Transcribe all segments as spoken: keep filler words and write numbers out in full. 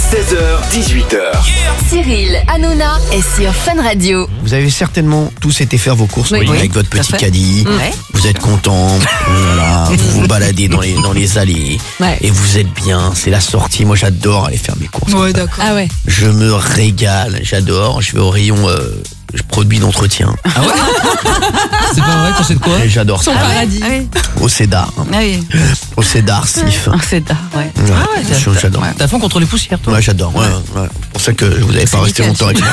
seize heures dix-huit heures. Cyril Hanouna est sur Fun Radio. Vous avez certainement tous été faire vos courses Oui. avec Oui, votre tout à petit fait. caddie. Ouais. Vous êtes content, voilà, vous vous baladez dans les, dans les allées Ouais. et vous êtes bien. C'est la sortie. Moi, j'adore aller faire mes courses. Ouais, d'accord. Ah ouais. Je me régale, j'adore. Je vais au rayon euh, produits d'entretien. Ah ouais? C'est pas vrai, t'achètes quoi? Et j'adore ça. Son paradis. Ah oui. Au Cédar. Ah oui. Au Cédar, Sif. Ah, c'est tard, ouais. Ouais, Ah ouais, t'as- je- j'adore. T'as fond contre les poussières, toi? Ouais, j'adore. Ouais, ouais. C'est pour ça que vous n'avez pas resté nickel. longtemps avec moi.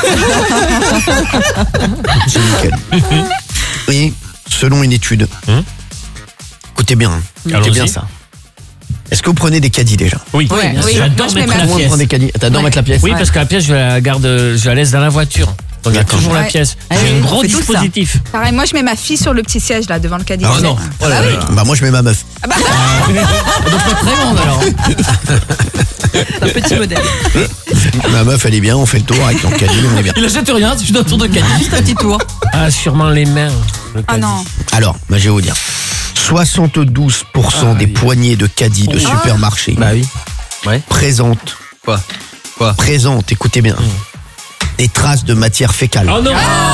C'est nickel. Oui, selon une étude. Hum Écoutez bien, écoutez Allons-y. bien ça. Est-ce que vous prenez des caddies déjà? Oui, Ouais, bien oui. sûr. J'adore Moi, je mettre mets la ma- Tout le monde pièce. prend des caddies. T'adores Ouais. mettre la pièce? Oui, parce que la pièce, je la garde, je la laisse dans la voiture. Donc il y a D'accord. toujours la Ouais. pièce. Ah J'ai oui, un on gros fait tous ça. dispositif. Pareil, moi, je mets ma fille sur le petit siège, là, devant le caddie. Ah non. Oh là là. Bah moi je mets ma meuf. Donc pas très grande alors. Un petit modèle. Ma meuf elle est bien, on fait le tour avec ton caddie, on est bien. Il achète rien, je dois un tour de caddie. Juste un petit tour. Ah, sûrement les mains. le Ah caddie. non. Alors, bah, je vais vous dire. soixante-douze pour cent Ah, des oui. poignées de caddies de supermarché Bah oui. Ouais. présentent, Quoi? Quoi? présentent, écoutez bien, des traces de matière fécale. Oh non!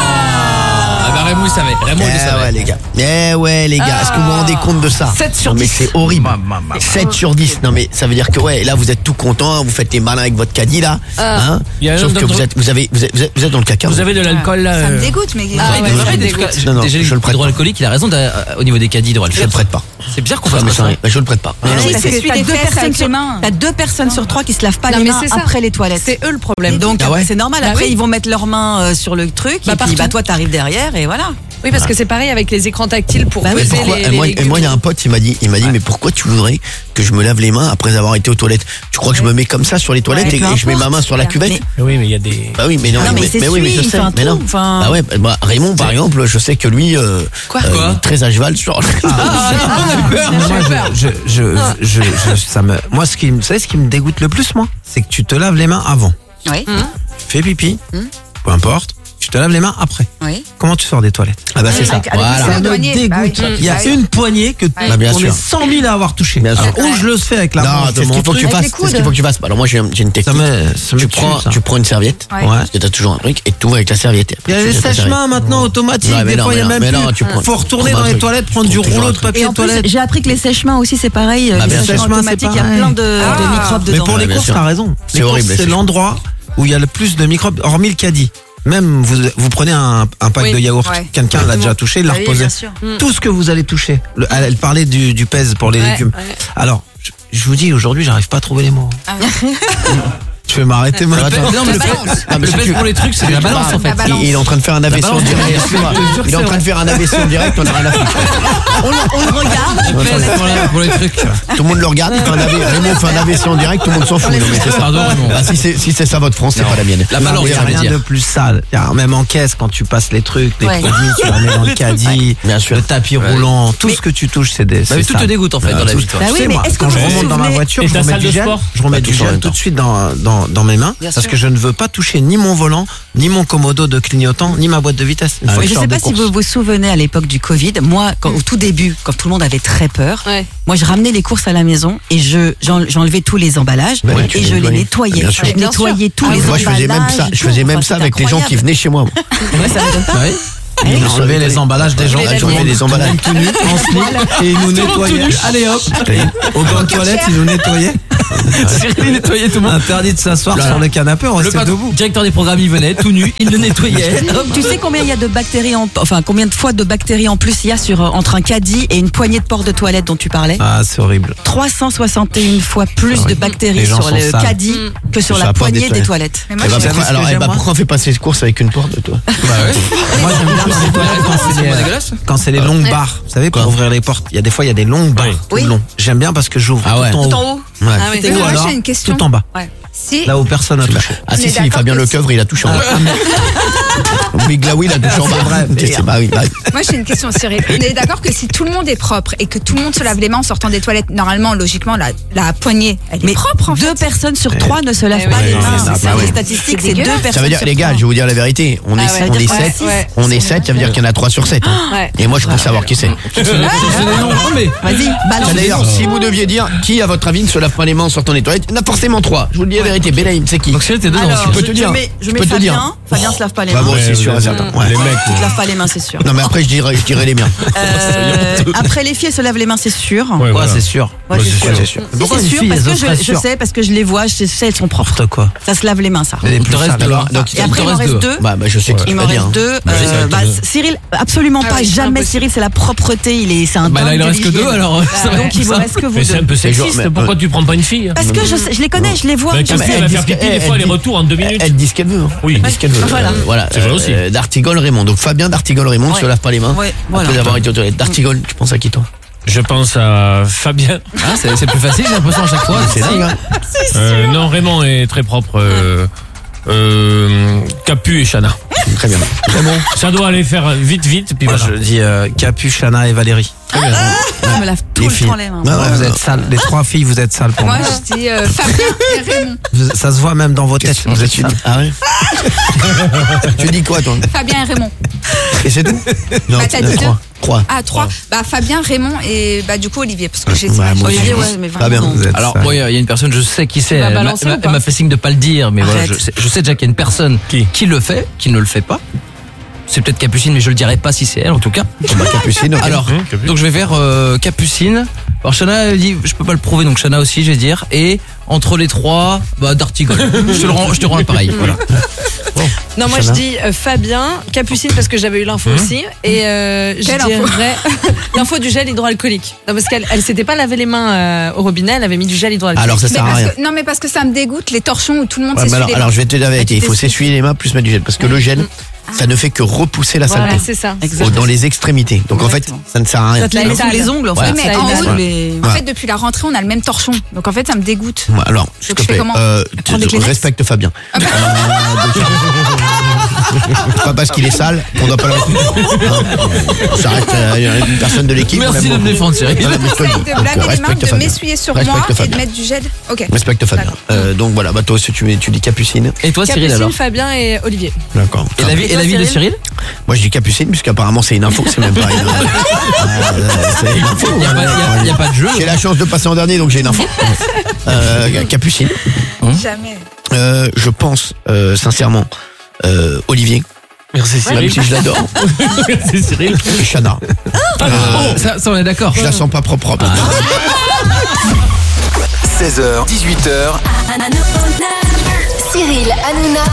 Ah bah Raymond il savait. Raymond il Eh savait. ouais les gars, eh ouais les gars, est-ce que vous vous rendez compte de ça? sept sur Non, mais dix. c'est horrible. sept sur dix, non mais ça veut dire que ouais, là vous êtes tout content, vous faites les malins avec votre caddie là, hein. Il y a un Sauf que autre- vous êtes, vous avez, vous êtes, vous êtes, vous êtes dans le caca. Vous avez de l'alcool là. Ça me euh, dégoûte, mais. Ah Ouais, ouais, mais- ouais, Ouais, des des trucs- gouttes. Non, non, déjà, je le prête pas. hydroalcoolique, il a raison d'a- au niveau des caddies Je le d'hydroalcool. prête pas. C'est bizarre qu'on Ah, fasse mais pas ça, ça. mais je le prête pas. Non, non, Oui, mais- c'est Parce que celui t'as des deux fesses personnes avec sur- les mains. T'as deux personnes sur trois qui se lavent pas Non, les mais mains c'est ça. après les toilettes. C'est eux le problème. Donc Ah ouais c'est normal. Bah Après oui. ils vont mettre leurs mains euh, sur le truc Bah, et puis partout. bah toi t'arrives derrière et voilà. Oui, parce que c'est pareil avec les écrans tactiles pour Bah oui, Mais peser pourquoi les, et les moi, et légumes. moi, il y a un pote, il m'a dit, il m'a dit, mais pourquoi tu voudrais que je me lave les mains après avoir été aux toilettes? Tu crois que je me mets comme ça sur les toilettes Ouais, et, peu et je mets ma importe. main sur la cuvette? Mais- Oui, mais il y a des. Bah oui, mais non, Non, mais mais, c'est mais oui, mais je suivi, sais, enfin, mais tout, non. enfin- Bah ouais, bah, Raymond, par exemple, je sais que lui, euh, Quoi euh, Quoi il est très à cheval sur. Moi, je, je, je, je, je- ça me, moi, ce qui, me- vous savez, ce qui me dégoûte le plus, moi, c'est que tu te laves les mains avant. Oui. Tu fais pipi, Hum. peu importe, tu te laves les mains après. Oui. Comment tu sors des toilettes? Ah bah c'est ça. Avec- avec Voilà. le Ça me douanier, bah oui. dégoûte. Il y a Bah oui. une poignée que Bah, bien on sûr. est cent mille à avoir touché. Bien sûr. Alors, ou je le fais avec la Non, manche c'est de ce mon qu'il faut que tu truc. fasses. les C'est ce qu'il coudes. faut que tu fasses. Alors moi, j'ai j'ai une Ça technique. me, ça me Tu tue, prends, ça. tu prends une serviette. Ouais. Ouais. Parce que t'as toujours un truc et tout avec la serviette. Il y a les sèche-mains maintenant automatiques. Ouais, mais Des non, fois, il y a mais non, même mais non, tu plus. prends- Faut retourner prends un dans les truc. toilettes, prendre Tu du prends toujours rouleau un de truc. papier Et en de plus, toilette. j'ai appris que les sèche-mains aussi c'est pareil. Bah, les bien sûr. sèche-mains automatiques, il y a pareil. plein de, de Ah. microbes Mais dedans. pour les bien courses, sûr. t'as raison. C'est Les courses, horrible, les c'est sèche-mains. l'endroit où il y a le plus de microbes, hormis le caddie. Même vous, vous prenez un, un pack Oui. de yaourt, Ouais. quelqu'un l'a déjà touché, il l'a Oui, reposé. bien sûr. Tout ce que vous allez toucher. Le- elle, elle parlait du, du pèse pour les Ouais, légumes. ouais. Alors, je, je vous dis, aujourd'hui, j'arrive pas à trouver les mots. Je vais m'arrêter Ah, maintenant. attends. Non, mais le La fait- balance. Ah, mais le si fait tu- pour les trucs, c'est la balance en fait. La balance. Il, il est en train de faire un A V C en balance. direct. Je te Excuse-moi. jure que Il est en c'est train de faire un A V C en direct, on a rien à foutre. On, le- on le regarde. Le pèse pour les- pour les trucs. Tout le monde le regarde, il fait un A V C. Raymond fait un A V C en direct, tout le monde s'en fout. Non, mais c'est ça. Pardon, Raymond. Ah, si c'est si c'est ça votre France, c'est pas la mienne. La balance, Il n'y a ça veut rien dire. de plus sale. Il y a- Même en caisse, quand tu passes les trucs, les Ouais. produits, tu les mets dans le caddie, Bien sûr. le tapis roulant, tout ce que tu touches, c'est des. Bah, c'est mais tout te sale. dégoûte en fait dans la vie. toi. Bah Tu oui, sais, mais moi, est-ce que quand vous je vous remonte dans ma souvenez- voiture, Et je ta remets salle du de gel, sport je remets Bah, du tous en gel même tout de temps. suite dans, dans, dans mes mains, Bien parce sûr. que je ne veux pas toucher ni mon volant, ni mon commodo de clignotant, ni ma boîte de vitesse. Une fois Mais que je sors sais des pas si courses. vous vous souvenez à l'époque du Covid, moi, quand, au tout début, quand tout le monde avait très peur, Ouais. moi je ramenais les courses à la maison et je j'en- j'enlevais tous les emballages Ouais, tu et les je les nettoyais. nettoyais. Bien sûr. Je Bien nettoyais sûr. tous Ah les oui. Moi, je faisais même ça. emballages, Je faisais tout. même Enfin, ça c'était avec les gens qui incroyable. venaient chez moi. Ouais, ça m'étonne pas. Bah oui. Allez, Il enlevait les emballages des gens, Ah, les j'enlevais les emballages. tout nu, en slip, et il nous nettoyait. Allez hop, au banc de toilette, il nous nettoyait. Cyril nettoyait tout le monde. Interdit de s'asseoir sur le canapé, on Le restait patron- debout. directeur des programmes, il venait tout nu, il le nettoyait. Hop. Tu sais combien il y a de bactéries en, enfin combien de fois de bactéries en plus il y a sur euh, entre un caddie et une poignée de porte de toilette dont tu parlais? Ah, c'est horrible. trois cent soixante et une fois plus de bactéries Les gens sur sont le sales. caddie que sur Sur la la porte des poignée des toilettes. toilettes. Mais moi, Eh ben, je- pourquoi- ce que alors, eh j'aime, ben, moi pourquoi on fait pas ses courses avec une porte, toi? Moi, j'aime bien dans les toilettes quand c'est C'est pas les, dégueulasse. quand c'est les longues barres. Vous savez, pour Quoi ouvrir les portes, il y a des fois, il y a des longues barres Oui. tout Oui. le long. J'aime bien parce que j'ouvre Ah ouais. tout en Tout haut. en haut. Ouais. Ah oui. Mais Ou moi, alors, j'ai une question. tout en bas. Si, Là où personne n'a touché. Ah On si, est si, d'accord Fabien que Lecoeuvre, il a touché en bas. Big Glaoui, il a touché en bas. C'est vrai, C'est- c'est- merde. bah oui, bah oui. moi j'ai une question, Cyril. On est d'accord que si tout le monde est propre et que tout le monde se lave les mains en sortant des toilettes, normalement, logiquement, la, la poignée, elle est Mais propre en fait. deux personnes sur trois ne se lavent Eh pas oui, les oui, mains. c'est ça, C'est bah ça, oui. les statistiques, C'est c'est deux dégueulasse. personnes Ça veut dire, sur les gars, trois. je vais vous dire la vérité. On est, Ah ouais. on est Ça veut dire sept. quoi, six On est sept, ça veut dire qu'il y en a trois sur sept. hein. Ouais. Et moi, je peux savoir qui c'est. C'est des noms, mais Vas-y, balance. D'ailleurs, si vous deviez dire qui, à votre avis, ne se lave lave pas les mains en sortant des toilettes. Il y en a forcément trois. Je vous le dis la vérité. Belaïm, c'est qui? Donc Cyril, t'es dedans. Alors, je peux je, te dire. je mets, je Je mets peux te dire. Fabien. Fabien se lave pas les Bah mains. moi aussi, Ouais, sûr et ouais, certain. ouais. Ouais. Les mecs. Tu te laves pas les mains, c'est sûr. Non mais après je dirais, je dirais les miens. Euh, après les filles, elles se lavent les mains, c'est sûr. Ouais, Ouais, voilà. c'est sûr. Ouais, Ouais, c'est c'est sûr. sûr. sûr. Si, Pourquoi c'est une sûr, fille, parce elles que oseraient je, je sûr sais, parce que je les vois, je sais, elles sont propres. N'importe quoi. Ça se lave les mains, ça. Mais les Il plus te reste sales. deux. Alors, donc, Et après, il m'en reste deux. Bah, bah je sais qui Il tu m'en vas dire. reste deux. Bah, Euh, c'est bah, deux. Cyril, absolument Ah pas. oui, c'est Jamais impossible. Cyril, c'est la propreté. Il est, c'est un Bah là, dingue il de reste que deux l'hygiène. alors. ça va Donc être il vous ça. reste que vous Mais c'est un deux. peu C'est sexiste. genre, mais- Pourquoi tu prends pas une fille? Parce que je, sais- je les connais, je les vois. Mais je Cassie, sais. elle va elle faire dit- pipi elle- des fois elle les dit- retours en deux minutes. Elle dit ce qu'elle veut. hein. Oui. Elle dit ce qu'elle veut. Voilà. Euh, voilà. C'est vrai aussi. Euh, D'Artigol Raymond. Donc Fabien d'Artigol Raymond se Ouais. lave pas les mains. Ouais, voilà. Après avoir été aux toilettes. D'Artigol, tu penses à qui toi? Je pense à Fabien. Ah, c'est c'est plus facile, j'ai l'impression à chaque fois. C'est dingue. Hein. Euh, non, Raymond est très propre. Euh, euh, Capu et Chana. Très bien. Très bon. Ça doit aller faire vite, vite. Puis Moi, voilà. je dis euh, Capu, Chana et Valérie. Je me lave tout Les le filles. temps les mains. Ah ouais, vous ouais. êtes sales. Les trois filles, vous êtes sales pour Moi, moi. je dis euh, Fabien et Raymond. Vous- Ça se voit même dans vos têtes. Qu'est-ce que Vous êtes tu sales. dis? Ah ouais. Tu dis quoi toi? Fabien et Raymond. Et c'est tout? Non, Bah, t'as dit trois. Trois. Ah, trois. Bah, Fabien, Raymond et bah, du coup, Olivier. Parce que j'ai dit. Ouais, moi aussi. Olivier, ouais, mais Très bien. vraiment. Vous êtes Alors, sales. moi, il y a une personne, je sais qui c'est. vas Elle m'a- balancer elle m'a ou pas elle m'a fait signe de pas le dire, mais voilà, Arrête. je sais, je sais déjà qu'il y a une personne Qui qui le fait, qui ne le fait pas. C'est peut-être Capucine, mais je le dirai pas si c'est elle, en tout cas. Bah, Capucine, ok. Alors, Hum, Capu. donc je vais vers euh, Capucine. Alors Chana elle dit, je peux pas le prouver, donc Chana aussi, je vais dire. Et entre les trois, bah d'Artigol. je te le rends, je te rends pareil. Voilà. Non, moi je Chana. dis euh, Fabien, Capucine parce que j'avais eu l'info aussi. Et euh, je Quelle info dirais l'info du gel hydroalcoolique. Non, parce qu'elle elle s'était pas lavé les mains euh, au robinet, elle avait mis du gel hydroalcoolique. Alors ça Mais sert à parce rien. que- non, mais parce que ça me dégoûte les torchons où tout le monde Ouais, s'essuie mais alors, les alors mains. je vais te dire la vérité, il faut T'essuies. s'essuyer les mains plus mettre du gel parce que le gel ça ne fait que repousser la Voilà, saleté c'est ça. au- dans les extrémités. Donc en fait, Exactement. ça ne sert à rien. Ça te Tu la mets sous les ongles, en Voilà. fait. Mais Ça en aide haut, à les- En fait, depuis la rentrée, on a le même torchon. Donc en fait, ça me dégoûte. Ouais, alors, s'il Donc, te je fais plaît, comment euh, Prends des tu- Kleenex respecte Fabien. Euh, donc, c'est pas parce qu'il est sale qu'on doit pas le respecter. Hein, ça reste euh, une personne de l'équipe. on Merci l'aime de me beaucoup. défendre, Cyril. Non, non, mais je te le dis. De Donc, laver les mains, respecte de Fabien. m'essuyer sur Respecte moi et Fabien. de mettre du gel. Ok. Respecte Fabien. D'accord. Euh, donc voilà, bah toi aussi tu, tu dis Capucine. Et toi, Cyril, Capucine, alors Fabien et Olivier. D'accord. Et la vie, et la vie de Cyril Moi je dis Capucine puisqu'apparemment c'est une info, c'est même pas une. Euh, c'est une info. Il n'y a, pas- y a- y a pas de jeu. J'ai la chance de passer en dernier donc j'ai une info. Euh, Capucine. Jamais. Euh, je pense euh, sincèrement euh, Olivier, Merci même Cyril. si je l'adore, Merci Cyril. et Chana. Euh, Ça, ça, on est d'accord. je la sens pas propre propre. seize heures, dix-huit heures. Cyril Hanouna.